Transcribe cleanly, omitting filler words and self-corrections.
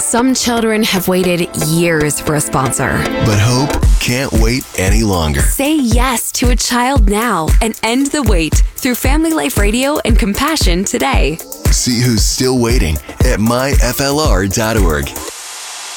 Some children have waited years for a sponsor. But hope can't wait any longer. Say yes to a child now and end the wait through Family Life Radio and Compassion today. See who's still waiting at myflr.org.